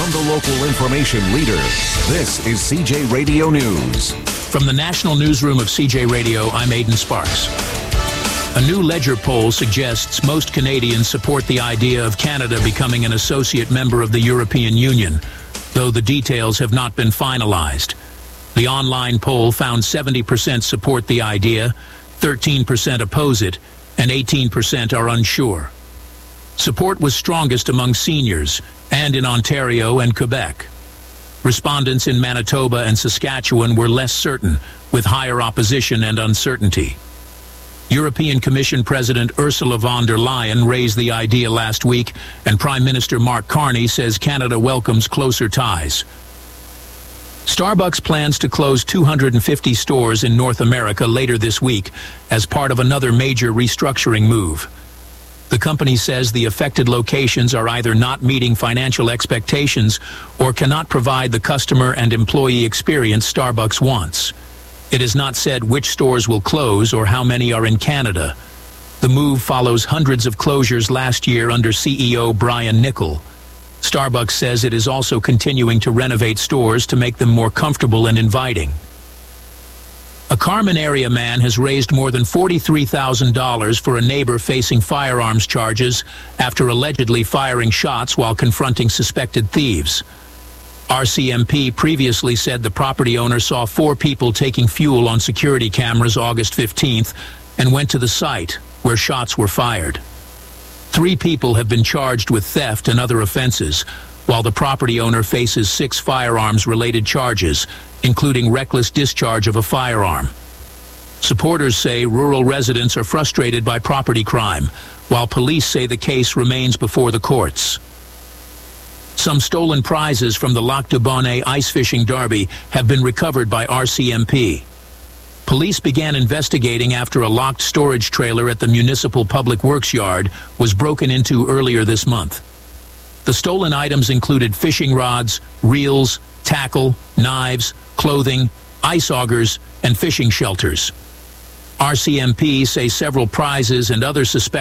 From the local information leader, this is CJ Radio News. From the National Newsroom of CJ Radio, I'm Aidan Sparks. A new Ledger poll suggests most Canadians support the idea of Canada becoming an associate member of the European Union, though the details have not been finalized. The online poll found 70% support the idea, 13% oppose it, and 18% are unsure. Support was strongest among seniors and in Ontario and Quebec. Respondents in Manitoba and Saskatchewan were less certain, with higher opposition and uncertainty. European Commission President Ursula von der Leyen raised the idea last week, and Prime Minister Mark Carney says Canada welcomes closer ties. Starbucks plans to close 250 stores in North America later this week as part of another major restructuring move. The company says the affected locations are either not meeting financial expectations or cannot provide the customer and employee experience Starbucks wants. It has not said which stores will close or how many are in Canada. The move follows hundreds of closures last year under CEO Brian Niccol. Starbucks says it is also continuing to renovate stores to make them more comfortable and inviting. A Carmen area man has raised more than $43,000 for a neighbor facing firearms charges after allegedly firing shots while confronting suspected thieves. RCMP previously said the property owner saw 4 people taking fuel on security cameras August 15th and went to the site where shots were fired. 3 people have been charged with theft and other offenses, while the property owner faces 6 firearms-related charges, including reckless discharge of a firearm. Supporters say rural residents are frustrated by property crime, while police say the case remains before the courts. Some stolen prizes from the Lac du Bonnet ice fishing derby have been recovered by RCMP. Police began investigating after a locked storage trailer at the Municipal Public Works Yard was broken into earlier this month. The stolen items included fishing rods, reels, tackle, knives, clothing, ice augers, and fishing shelters. RCMP say several prizes and other suspected